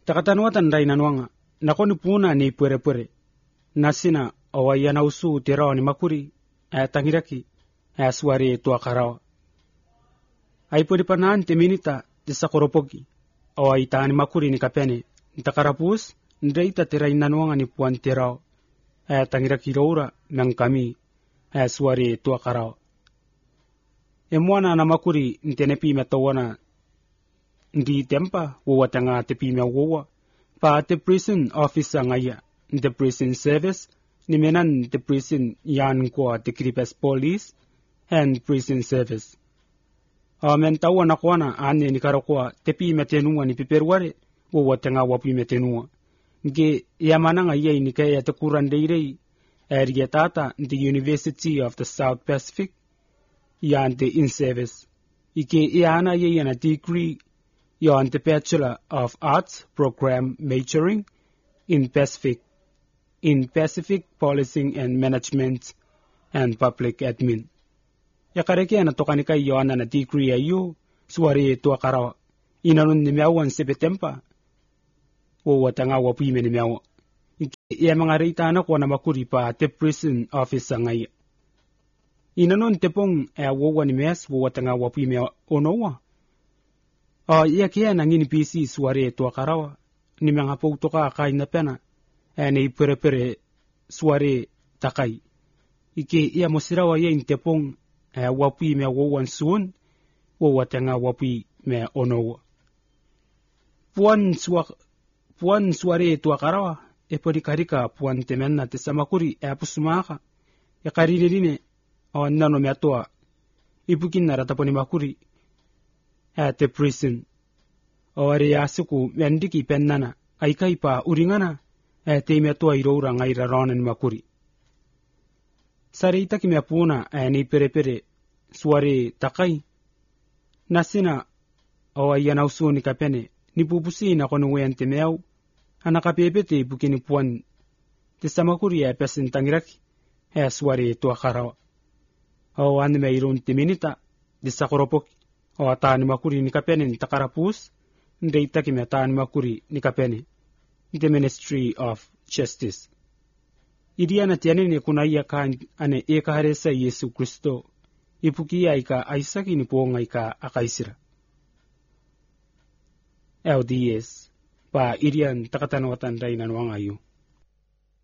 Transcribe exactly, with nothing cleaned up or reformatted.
Takatanuatan rai nanuanga, nakoni puna ni pwere pwere. Nasina awa yana usu tirao ni makuri, ay tangiraki, ay aswari tua karawa. Ay pwede panaan te minita te sakoropogi, awa itaani makuri ni kapene, ntakarapus, nreita tirai nanuanga ni puan tirao, ay tangiraki raura ng kami, ay aswari tua karawa. Emuana na makuri ntenepi metawana ndi tempa wawa tanga te pimea wawa pa te prison officer ngaya the prison service ni menan the prison yan kwa te kripes police and prison service amen tawa na kwana ane ni karakwa te pimea tenua ni piperware wawa tanga wapi metenua nge yamana ngaya ni kaya te kurandeirei area tata the University of the South Pacific yan te in service ike yana ye yana degree yon the Bachelor of Arts program majoring in Pacific in Pacific Policing and Management and Public Admin. Yakareke na tokanika yon na degree ayu suwari tua karawa inanun ni miawan September o watanga wapi me ni miawa. Iya mga rita na kwa na makuri pa te prison officer ngay. Inanun tepong e wawa ni mes wo watanga wapi me onowa. Uh, iya kia nangini pisi suare tua karawa ni mga pautoka kai na pena ene pere pere suare takai ike iya mosirawa ye intepong eh, wapi me wawan suun wo watanga wapi me onowa puan suak puan suare tua karawa e podi karika puan temenna te samakuri e apusumaka ya karine dine o nano me atoa ipukin na rataponi makuri at the prison. Ore yasuku mendiki pennana aikai pa uringana at the metua irora ngaira ronan makuri. Sarita ki meapuna ani pere pere suare takai. Nasina o yanausu ni kapene ni pupusi na kono wente meau anakapepete bukini puan te samakuri e pesin tangiraki e suare tua karawa. O anime irun timinita di sakoropoki. O ataan makuri ni kapene ni takarapus, ndeita kimi ataan makuri ni kapene, the Ministry of Justice. Idia na tiane ni kunaiya ka ane eka haresa Yesu Kristo, ipukia ika aisaki ni puonga ika akaisira. L D S, pa irian takatanawatan rai nanuangayu.